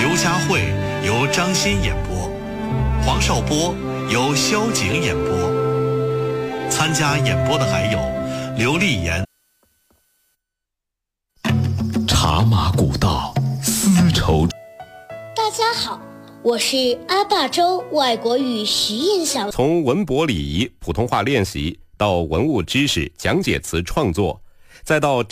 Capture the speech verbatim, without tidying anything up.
刘佳慧由张欣演播，黄少波由萧景演播。参加演播的还有刘丽妍。 茶马古道，丝绸。 大家好，我是阿坝州外国语徐燕小。 从文博礼仪、普通话练习到文物知识讲解词创作，再到